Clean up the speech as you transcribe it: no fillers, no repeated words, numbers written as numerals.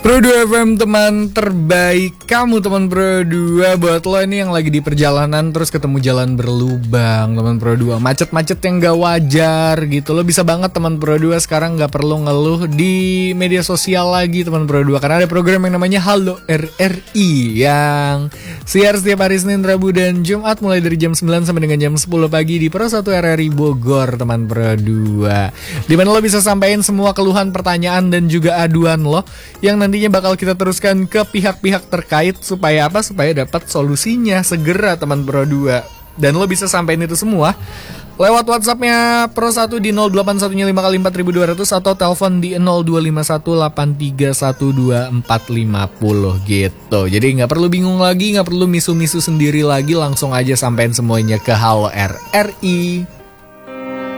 Pro 2 FM, teman terbaik kamu, teman Pro 2. Buat lo ini yang lagi di perjalanan terus ketemu jalan berlubang, teman Pro 2, macet-macet yang gak wajar gitu, lo bisa banget teman Pro 2 sekarang gak perlu ngeluh di media sosial lagi teman Pro 2, karena ada program yang namanya Halo RRI yang siar setiap hari Senin, Rabu, dan Jumat mulai dari jam 9 sampai dengan jam 10 pagi di Pro 1 RRI Bogor, teman Pro 2. Dimana lo bisa sampaikan semua keluhan, pertanyaan, dan juga aduan lo yang nantinya bakal kita teruskan ke pihak-pihak terkait supaya apa? Supaya dapat solusinya segera, teman Pro 2. Dan lo bisa sampein itu semua lewat WhatsAppnya Pro 1 di 0815kali 4200 atau telepon di 0251831240 gitu. Jadi nggak perlu bingung lagi, nggak perlu misu-misu sendiri lagi, langsung aja sampein semuanya ke Halo RRI.